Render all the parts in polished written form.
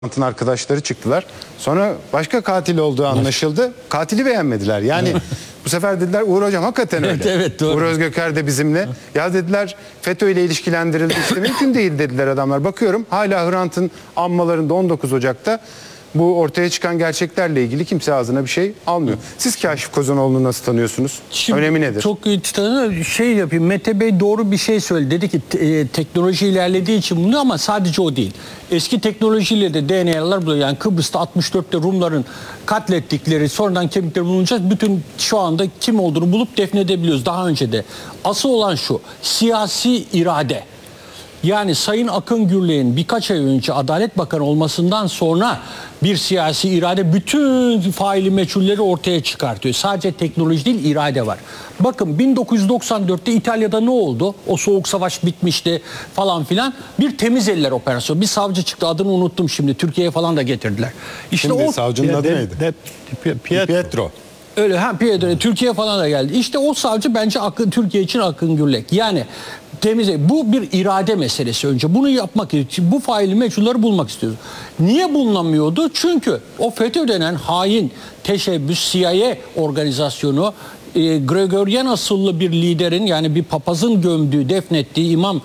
Hrant'ın arkadaşları çıktılar. Sonra başka katil olduğu anlaşıldı. Katili beğenmediler. Yani bu sefer dediler Uğur Hocam hakikaten öyle. Evet, doğru. Uğur Özgöker de bizimle. Ya dediler FETÖ ile ilişkilendirildi işte mümkün değil dediler adamlar. Bakıyorum hala Hrant'ın anmalarında 19 Ocak'ta bu ortaya çıkan gerçeklerle ilgili kimse ağzına bir şey almıyor. Siz Kaşif Kozanoğlu'nu nasıl tanıyorsunuz? Önemi nedir? Çok şey yapayım. Mete Bey doğru bir şey söyledi. Dedi ki teknoloji ilerlediği için bunu, ama sadece o değil. Eski teknolojiyle de DNA'lar buluyor. Yani Kıbrıs'ta 64'te Rumların katlettikleri, sonradan kemikleri bulunacak. Bütün şu anda kim olduğunu bulup defnedebiliyoruz daha önce de. Asıl olan şu: siyasi irade. Yani Sayın Akın Gürlek'in birkaç ay önce Adalet Bakanı olmasından sonra bir siyasi irade bütün faili meçhulleri ortaya çıkartıyor. Sadece teknoloji değil, irade var. Bakın 1994'te İtalya'da ne oldu? O soğuk savaş bitmişti falan filan. Bir temiz eller operasyonu. Bir savcı çıktı, adını unuttum şimdi. Türkiye'ye falan da getirdiler. İşte Şimdi o savcının adı neydi? Pietro. öyle Pietro, Türkiye falan da geldi. İşte o savcı bence Türkiye için Akın Gürlek. Yani bu bir irade meselesi önce. Bunu yapmak için bu faili meçhulları bulmak istiyoruz. Niye bulunamıyordu? Çünkü o FETÖ denen hain teşebbüs CIA organizasyonu Gregorian asıllı bir liderin, yani bir papazın gömdüğü, defnettiği imam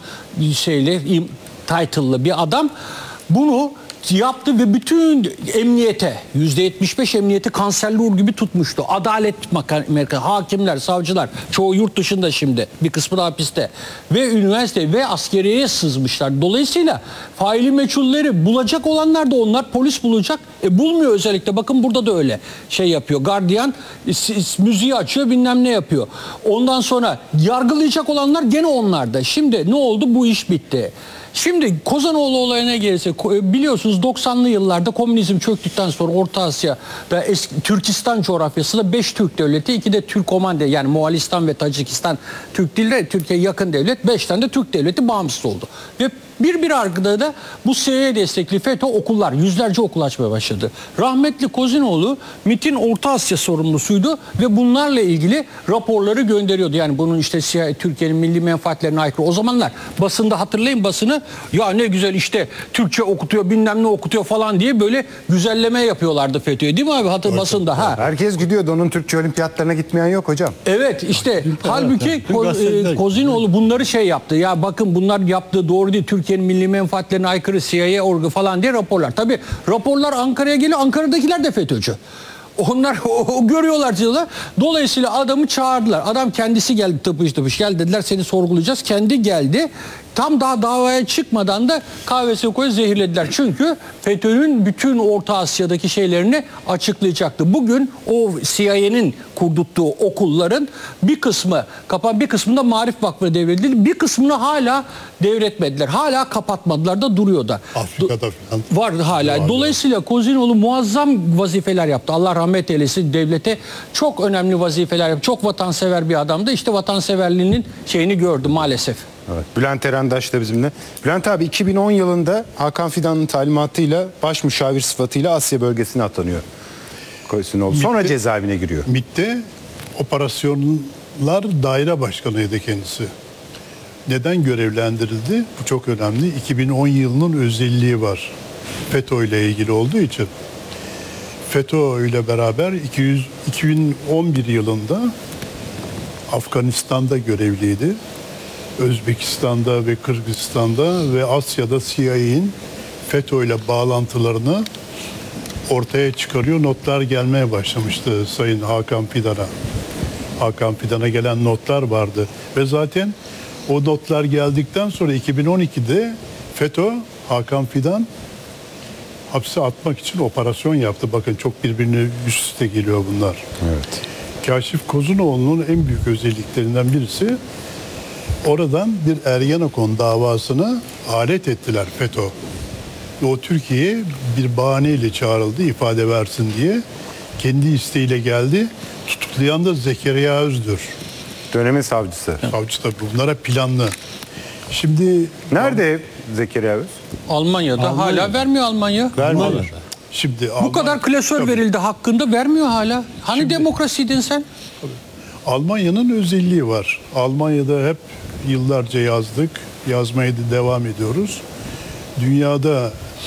title'lı bir adam bunu yaptı ve bütün emniyete, %75 emniyeti kanserli ur gibi tutmuştu. Adalet merkezi, hakimler, savcılar, çoğu yurt dışında şimdi, bir kısmı da hapiste, ve üniversite ve askeriyeye sızmışlar. Dolayısıyla faili meçhulleri bulacak olanlar da onlar, polis bulacak. Bulmuyor özellikle. Bakın burada da öyle şey yapıyor. Gardiyan müziği açıyor, bilmem ne yapıyor. Ondan sonra yargılayacak olanlar gene onlarda. Şimdi ne oldu? Bu iş bitti. Şimdi Kozanoğlu olayına gelirse, biliyorsunuz 90'lı yıllarda komünizm çöktükten sonra Orta Asya'da Türkistan coğrafyasında 5 Türk devleti, 2 de Türkoman devleti, yani Moğolistan ve Tacikistan Türk değil de Türkiye yakın devlet, 5 tane de Türk devleti bağımsız oldu. Ve bir arkada da bu CIA destekli FETÖ okullar, yüzlerce okul açmaya başladı. Rahmetli Kozanoğlu MİT'in Orta Asya sorumlusuydu ve bunlarla ilgili raporları gönderiyordu. Yani bunun işte Türkiye'nin milli menfaatlerine aykırı. O zamanlar basında, hatırlayın basını, ya ne güzel işte Türkçe okutuyor, bilmem ne okutuyor falan diye böyle güzelleme yapıyorlardı FETÖ'ye, değil mi abi? Basında. Ha. Herkes gidiyordu, onun Türkçe olimpiyatlarına gitmeyen yok hocam. Evet, işte halbuki Kozanoğlu bunları şey yaptı. Ya bakın bunlar yaptığı doğru değil, Türkiye'nin milli menfaatlerine aykırı, CIA orgu falan diye raporlar. Tabii raporlar Ankara'ya geliyor. Ankara'dakiler de FETÖ'cü. Onlar görüyorlar diyorlar. Dolayısıyla adamı çağırdılar. Adam kendisi geldi, tıpış gel dediler, seni sorgulayacağız. Kendi geldi. Tam daha davaya çıkmadan da kahvesine koyup zehirlediler. Çünkü FETÖ'nün bütün Orta Asya'daki şeylerini açıklayacaktı. Bugün o CIA'nin kurdurttuğu okulların bir kısmı kapan, bir kısmında Maarif Vakfı'na devredildi. Bir kısmını hala devretmediler. Hala kapatmadılar da duruyor da. Afrika'da falan. Vardı hala. Dolayısıyla Kozanoğlu muazzam vazifeler yaptı. Allah rahmet eylesin, devlete çok önemli vazifeler yaptı. Çok vatansever bir adamdı. İşte vatanseverliğinin şeyini gördü maalesef. Evet. Bülent Erendaş da bizimle. Bülent abi 2010 yılında Hakan Fidan'ın talimatıyla baş müşavir sıfatıyla Asya bölgesine atanıyor Kozanoğlu. Sonra cezaevine giriyor. MİT'te operasyonlar daire başkanıydı kendisi. Neden görevlendirildi? Bu çok önemli. 2010 yılının özelliği var. FETÖ ile ilgili olduğu için. FETÖ ile beraber 2011 yılında Afganistan'da görevliydi. Özbekistan'da ve Kırgızistan'da ve Asya'da CIA'nin FETÖ ile bağlantılarını ortaya çıkarıyor. Notlar gelmeye başlamıştı Sayın Hakan Fidan'a. Hakan Fidan'a gelen notlar vardı. Ve zaten o notlar geldikten sonra 2012'de FETÖ, Hakan Fidan hapse atmak için operasyon yaptı. Bakın çok birbirine üst üste geliyor bunlar. Evet. Kaşif Kozanoğlu'nun en büyük özelliklerinden birisi, oradan bir Ergenekon davasına alet ettiler FETÖ. O Türkiye'ye bir bahaneyle çağrıldı, ifade versin diye. Kendi isteğiyle geldi. Tutuklayan da Zekeriya Öz'dür. Dönemin savcısı. Savcı tabii bunlara planlı. Şimdi Nerede Zekeriya Öz? Almanya'da. Hala vermiyor Almanya. vermiyorlar. Şimdi Bu kadar klasör verildi hakkında, vermiyor hala. Hani demokrasiydin sen? Almanya'nın özelliği var. Almanya'da hep yıllarca yazdık. Yazmaya da devam ediyoruz. Dünyada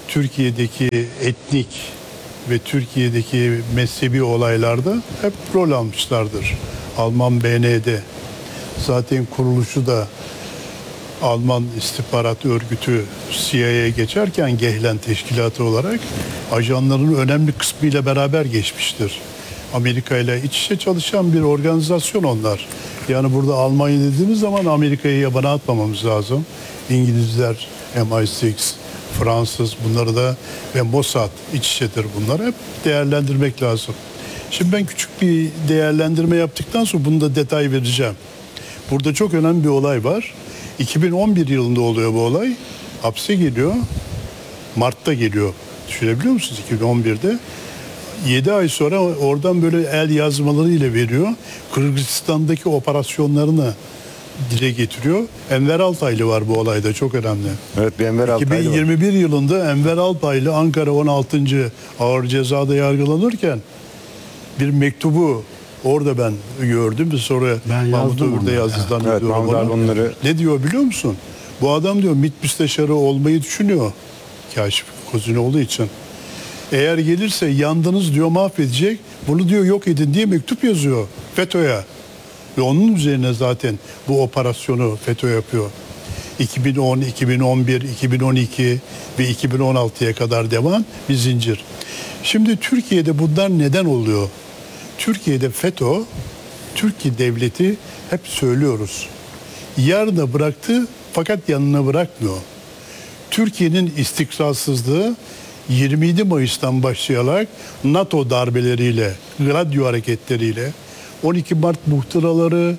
Türkiye'deki etnik ve Türkiye'deki mezhebi olaylarda hep rol almışlardır. Alman BND zaten kuruluşu da Alman istihbarat örgütü CIA'ya geçerken Gehlen Teşkilatı olarak ajanların önemli kısmıyla beraber geçmiştir. Amerika ile iç içe çalışan bir organizasyon onlar. Yani burada Almanya dediğimiz zaman Amerika'yı yabana atmamamız lazım. İngilizler, MI6, Fransız bunları da ve Mossad iç içedir, bunları hep değerlendirmek lazım. Şimdi ben küçük bir değerlendirme yaptıktan sonra bunu da detay vereceğim. Burada çok önemli bir olay var. 2011 yılında oluyor bu olay. Hapse geliyor. Mart'ta geliyor. Düşünebiliyor musunuz 2011'de? 7 ay sonra oradan böyle el yazmalarıyla veriyor. Kırgızistan'daki operasyonlarını dile getiriyor. Enver Altaylı var bu olayda, çok önemli. Evet, bir Enver Altaylı var. 2021 yılında Enver Altaylı Ankara 16. Ağır Ceza'da yargılanırken bir mektubu orada ben gördüm. Sonra Ben Mahmut yazdım Övür'de onu. yazdı Evet, zannediyorum Mahmut ona. abi onları... Ne diyor biliyor musun? Bu adam diyor MİT müsteşarı olmayı düşünüyor. Kaşif Kozun olduğu için. Eğer gelirse yandınız diyor, mahvedecek. Bunu diyor yok edin diye mektup yazıyor FETÖ'ye. Ve onun üzerine zaten bu operasyonu FETÖ yapıyor. 2010, 2011, 2012 ve 2016'ya kadar devam bir zincir. Şimdi Türkiye'de bunlar neden oluyor? Türkiye'de FETÖ, Türkiye devleti hep söylüyoruz. Yarına bıraktı fakat yanına bırakmıyor. Türkiye'nin istikrarsızlığı 27 Mayıs'tan başlayarak NATO darbeleriyle, Gladio hareketleriyle, 12 Mart muhtıraları,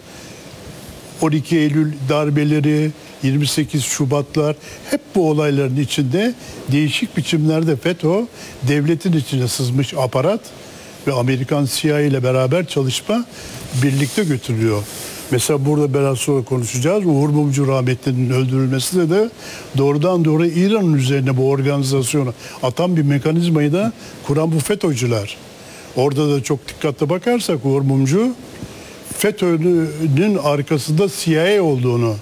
12 Eylül darbeleri, 28 Şubatlar, hep bu olayların içinde değişik biçimlerde FETÖ devletin içine sızmış aparat ve Amerikan CIA ile beraber çalışma birlikte götürülüyor. Mesela burada biraz sonra konuşacağız. Uğur Mumcu rahmetlinin öldürülmesi de doğrudan doğru İran'ın üzerine bu organizasyonu atan bir mekanizmayı da kuran bu FETÖ'cüler. Orada da çok dikkatli bakarsak Uğur Mumcu FETÖ'nün arkasında CIA olduğunu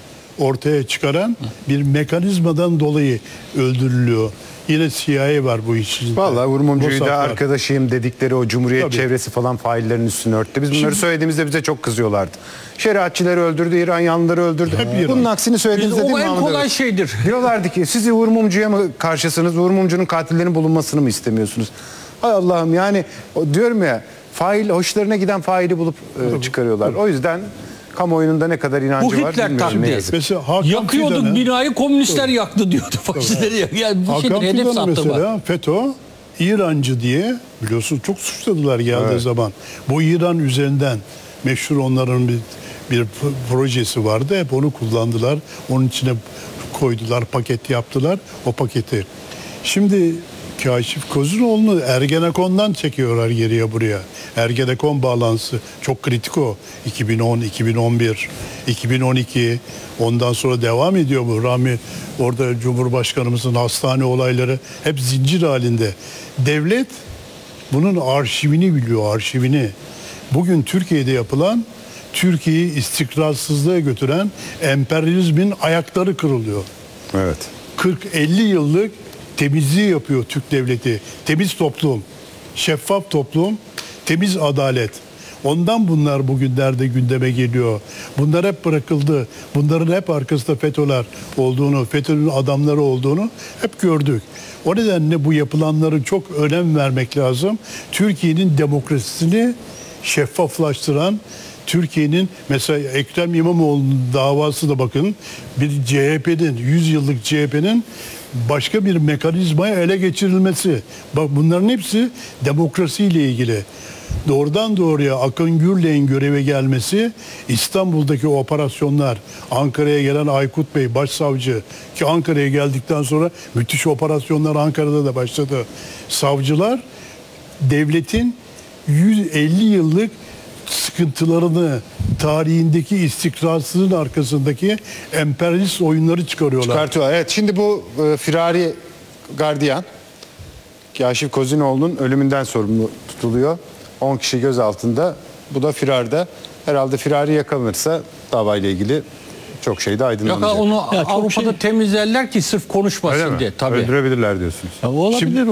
ortaya çıkaran bir mekanizmadan dolayı öldürülüyor. Yine CIA var bu işin. Vallahi Uğur Mumcu'yu Mossad da var. arkadaşıyım dedikleri o Cumhuriyet Tabii. çevresi falan faillerin üstüne örttü. Biz bunları Şimdi- söylediğimizde bize çok kızıyorlardı. Şeriatçıları öldürdü, İran yanlıları öldürdü. Hep İran. Bunun aksini söylediğinizde değil O mi en Mahmut kolay Bey? şeydir. Diyorlardı ki siz Uğur Mumcu'ya mı karşısınız? Uğur Mumcu'nun katillerinin bulunmasını mı istemiyorsunuz? Hay Allah'ım, yani diyorum ya, fail, hoşlarına giden faili bulup çıkarıyorlar. O yüzden kamuoyunun da ne kadar inancı Bu var Hitler bilmiyorum. Ne taktiği. yazık. Mesela Hakan Yakıyorduk Fidan'ı- binayı, komünistler yaktı diyordu faşistleri. Yani bu Hakan şeydir, hedef Fidan'ı sattırma. mesela FETÖ İrancı diye biliyorsun çok suçladılar geldiği Evet. zaman. Bu İran üzerinden meşhur onların bir projesi vardı. Hep onu kullandılar. Onun içine koydular, paket yaptılar. O paketi. Şimdi Kaşif Kozunoğlu'nu Ergenekon'dan çekiyorlar geriye buraya. Ergenekon bağlantısı çok kritik o. 2010, 2011, 2012, ondan sonra devam ediyor bu. Rahmi orada Cumhurbaşkanımızın hastane olayları hep zincir halinde. Devlet bunun arşivini biliyor, arşivini. Bugün Türkiye'de yapılan, Türkiye'yi istikrarsızlığa götüren emperyalizmin ayakları kırılıyor. Evet. 40-50 yıllık temizliği yapıyor Türk devleti. Temiz toplum, şeffaf toplum, temiz adalet. Ondan bunlar bugünlerde gündeme geliyor. Bunlar hep bırakıldı. Bunların hep arkasında FETÖ'ler olduğunu, FETÖ'nün adamları olduğunu hep gördük. O nedenle bu yapılanlara çok önem vermek lazım. Türkiye'nin demokrasisini şeffaflaştıran, Türkiye'nin mesela Ekrem İmamoğlu'nun davası da bakın bir CHP'nin 100 yıllık CHP'nin başka bir mekanizmaya ele geçirilmesi. Bak bunların hepsi demokrasiyle ilgili. Doğrudan doğruya Akın Gürley'in göreve gelmesi, İstanbul'daki operasyonlar, Ankara'ya gelen Aykut Bey başsavcı ki Ankara'ya geldikten sonra müthiş operasyonlar Ankara'da da başladı. Savcılar devletin 150 yıllık sıkıntılarını, tarihindeki istikrarsızlığın arkasındaki emperyalist oyunları çıkarıyorlar. Çıkartıyorlar. Evet, şimdi bu firari gardiyan Kaşif Kozinoğlu'nun ölümünden sorumlu tutuluyor. 10 kişi gözaltında. Bu da firarda. Herhalde firari yakalanırsa davayla ilgili Çok şey de Yok aydınlanacak. onu Ya çok Avrupa'da şey- temizlerler ki sırf Öyle konuşmasın mi? diye. Tabii. Öldürebilirler diyorsunuz. Ya olabilir.